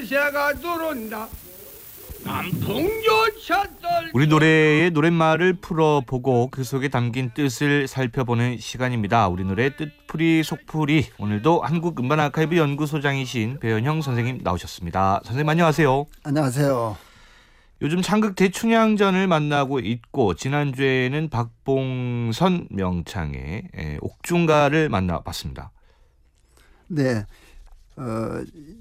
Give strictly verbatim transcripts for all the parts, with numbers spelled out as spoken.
새가 들어온다. 남풍조차 떨. 우리 노래의 노랫말을 풀어보고 그 속에 담긴 뜻을 살펴보는 시간입니다. 우리 노래 뜻풀이 속풀이. 오늘도 한국음반아카이브 연구소장이신 배현형 선생님 나오셨습니다. 선생님 안녕하세요. 안녕하세요. 요즘 창극 대춘향전을 만나고 있고 지난주에는 박봉선 명창의 옥중가를 만나봤습니다. 네, 어,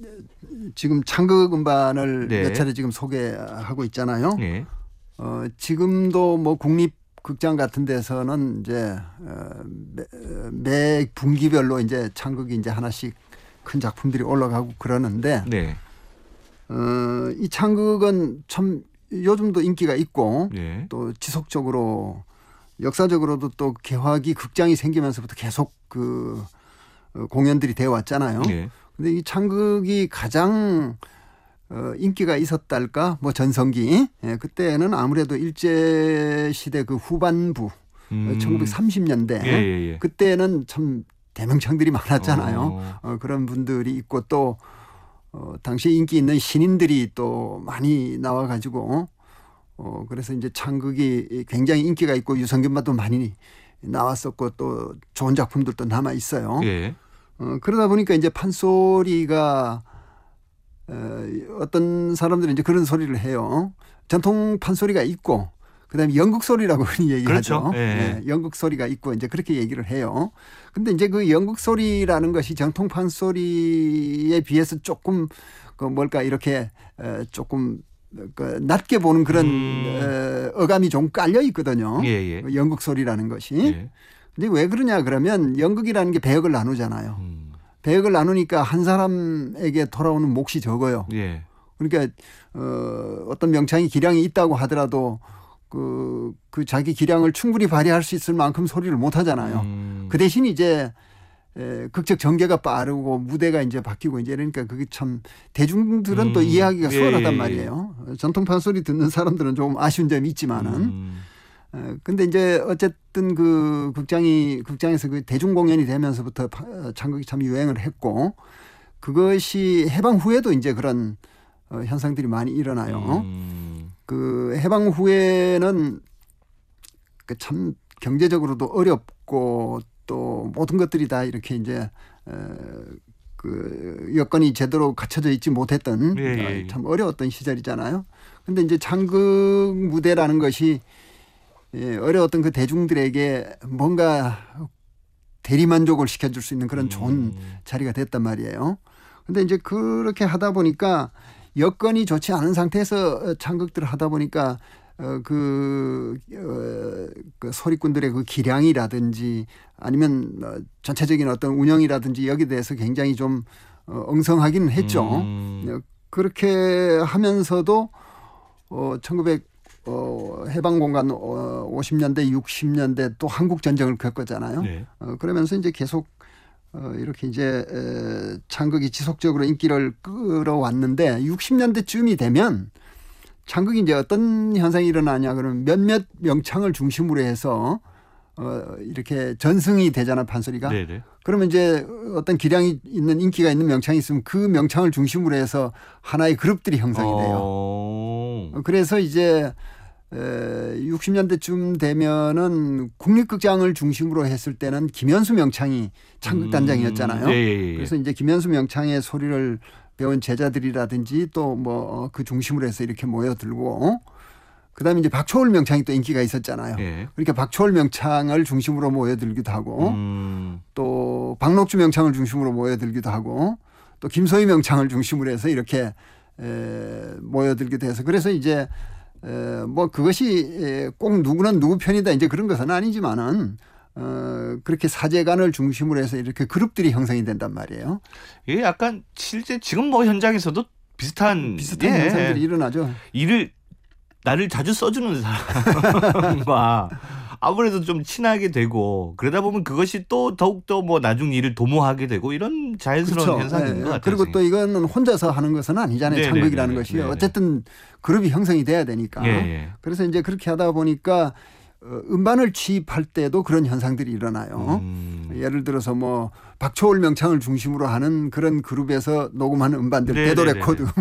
지금 창극 음반을 네. 몇 차례 지금 소개하고 있잖아요. 네. 어, 지금도 뭐 국립극장 같은 데서는 이제 어, 매, 매 분기별로 이제 창극이 이제 하나씩 큰 작품들이 올라가고 그러는데, 네. 어, 이 창극은 참 요즘도 인기가 있고 네. 또 지속적으로 역사적으로도 또 개화기 극장이 생기면서부터 계속 그 공연들이 되어 왔잖아요. 네. 근데 이 창극이 가장 어, 인기가 있었달까? 뭐 전성기. 예, 그때는 아무래도 일제 시대 그 후반부 음. 천구백삼십 년대 예, 예, 예. 그때는 참 대명창들이 많았잖아요. 어. 어, 그런 분들이 있고 또 어, 당시에 인기 있는 신인들이 또 많이 나와가지고 어, 그래서 이제 창극이 굉장히 인기가 있고 유성균만도 많이 나왔었고 또 좋은 작품들도 남아 있어요. 예. 어, 그러다 보니까 이제 판소리가 어, 어떤 사람들은 이제 그런 소리를 해요. 전통 판소리가 있고 그다음에 연극 소리라고 얘기하죠. 그렇죠. 예. 예, 연극 소리가 있고 이제 그렇게 얘기를 해요. 근데 이제 그 연극 소리라는 것이 정통 판소리에 비해서 조금 그 뭘까 이렇게 어, 조금 그 낮게 보는 그런 음. 어, 어감이 좀 깔려 있거든요. 예, 예. 그 연극 소리라는 것이. 예. 근데 왜 그러냐 그러면 연극이라는 게 배역을 나누잖아요. 음. 배역을 나누니까 한 사람에게 돌아오는 몫이 적어요. 예. 그러니까 어, 어떤 명창이 기량이 있다고 하더라도 그, 그 자기 기량을 충분히 발휘할 수 있을 만큼 소리를 못 하잖아요. 음. 그 대신 이제 에, 극적 전개가 빠르고 무대가 이제 바뀌고 이제 이러니까 그게 참 대중들은 음. 또 이해하기가 예, 수월하단 예, 예. 말이에요. 전통 판소리 듣는 사람들은 좀 아쉬운 점이 있지만은. 음. 어, 근데 이제 어쨌든 그 극장이 극장에서 그 대중 공연이 되면서부터 창극이 참 유행을 했고 그것이 해방 후에도 이제 그런 어, 현상들이 많이 일어나요. 음. 그 해방 후에는 그 참 경제적으로도 어렵고 또 모든 것들이 다 이렇게 이제 어, 그 여건이 제대로 갖춰져 있지 못했던 예, 예, 예. 참 어려웠던 시절이잖아요. 근데 이제 창극 무대라는 것이 예, 어려웠던 그 대중들에게 뭔가 대리만족을 시켜줄 수 있는 그런 좋은 음. 자리가 됐단 말이에요. 근데 이제 그렇게 하다 보니까 여건이 좋지 않은 상태에서 창극들을 하다 보니까 어, 그, 어, 그 소리꾼들의 그 기량이라든지 아니면 어, 전체적인 어떤 운영이라든지 여기에 대해서 굉장히 좀 어, 엉성하기는 했죠. 음. 어, 그렇게 하면서도 어, 천구백 어, 해방공간 어, 오십 년대, 육십 년대 또 한국 전쟁을 겪었잖아요. 네. 어, 그러면서 이제 계속 어, 이렇게 이제 에, 창극이 지속적으로 인기를 끌어왔는데 육십 년대쯤이 되면 창극이 이제 어떤 현상이 일어나냐 그러면 몇몇 명창을 중심으로 해서 어, 이렇게 전승이 되잖아 판소리가. 네네. 그러면 이제 어떤 기량이 있는 인기가 있는 명창이 있으면 그 명창을 중심으로 해서 하나의 그룹들이 형성이 돼요. 어. 그래서 이제 육십 년대쯤 되면은 국립극장을 중심으로 했을 때는 김현수 명창이 창극단장이었잖아요. 음, 예, 예, 예. 그래서 이제 김현수 명창의 소리를 배운 제자들이라든지 또 뭐 그 중심으로 해서 이렇게 모여들고 그다음에 이제 박초월 명창이 또 인기가 있었잖아요. 예. 그러니까 박초월 명창을 중심으로 모여들기도 하고 음. 또 박록주 명창을 중심으로 모여들기도 하고 또 김소희 명창을 중심으로 해서 이렇게 에, 모여들기도 해서 그래서 이제 에, 뭐 그것이 꼭 누구는 누구 편이다 이제 그런 것은 아니지만은 어, 그렇게 사제간을 중심으로 해서 이렇게 그룹들이 형성이 된단 말이에요. 이게 약간 실제 지금 뭐 현장에서도 비슷한 비슷한 예. 현상들이 일어나죠. 일을 나를 자주 써주는 사람과 아무래도 좀 친하게 되고 그러다 보면 그것이 또 더욱더 뭐 나중 일을 도모하게 되고 이런 자연스러운 그렇죠. 현상인 예, 것 같아요. 그리고 또 이거는 혼자서 하는 것은 아니잖아요. 네네네네. 창극이라는 것이 네네. 어쨌든 그룹이 형성이 돼야 되니까. 예, 예. 그래서 이제 그렇게 하다 보니까 어, 음반을 취입할 때도 그런 현상들이 일어나요. 음. 예를 들어서 뭐 박초월 명창을 중심으로 하는 그런 그룹에서 녹음하는 음반들 네네네네. 대도 레코드